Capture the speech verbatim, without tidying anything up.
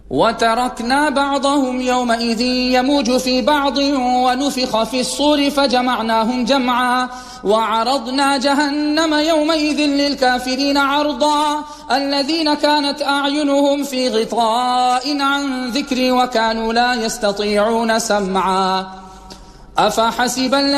وتركنا بعضهم يومئذ يموج في بعض ونفخ في الصور فجمعناهم جمعا وعرضنا جهنم يومئذ للكافرين عرضا الذين كانت أعينهم في غطاء عن ذكري وكانوا لا يستطيعون سمعا. أفحسب